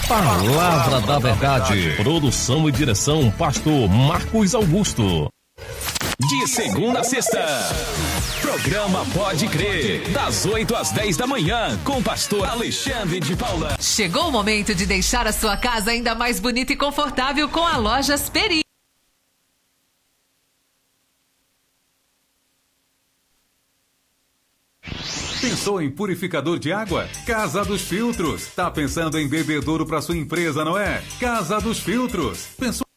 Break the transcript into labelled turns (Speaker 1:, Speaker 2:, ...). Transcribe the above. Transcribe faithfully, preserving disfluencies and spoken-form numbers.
Speaker 1: Palavra da Verdade. Produção e direção, pastor Marcos Augusto.
Speaker 2: De segunda a sexta, programa Pode Crer, das oito às dez da manhã, com o pastor Alexandre de Paula.
Speaker 3: Chegou o momento de deixar a sua casa ainda mais bonita e confortável com a Lojas Peri.
Speaker 4: Pensou em purificador de água? Casa dos Filtros. Tá pensando em bebedouro para sua empresa, não é? Casa dos Filtros. Pensou